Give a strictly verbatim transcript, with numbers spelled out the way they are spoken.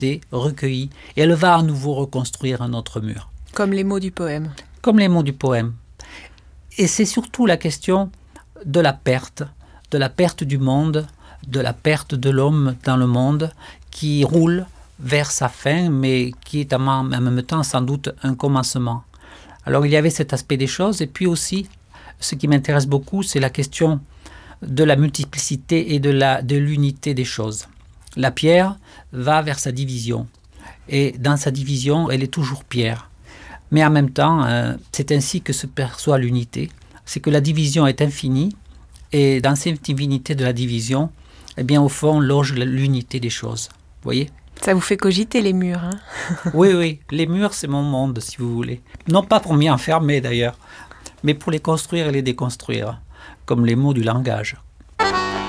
recueillie, et elle va à nouveau reconstruire un autre mur. Comme les mots du poème. Comme les mots du poème. Et c'est surtout la question de la perte, de la perte du monde, de la perte de l'homme dans le monde, qui roule vers sa fin, mais qui est en même temps sans doute un commencement. Alors il y avait cet aspect des choses, et puis aussi, ce qui m'intéresse beaucoup, c'est la question de la multiplicité et de, la, de l'unité des choses. La pierre va vers sa division, et dans sa division, elle est toujours pierre. Mais en même temps, euh, c'est ainsi que se perçoit l'unité. C'est que la division est infinie, et dans cette infinité de la division, eh bien, au fond, loge l'unité des choses. Vous voyez ? Ça vous fait cogiter les murs, hein ? Oui, oui. Les murs, c'est mon monde, si vous voulez. Non pas pour m'y enfermer, d'ailleurs, mais pour les construire et les déconstruire, comme les mots du langage.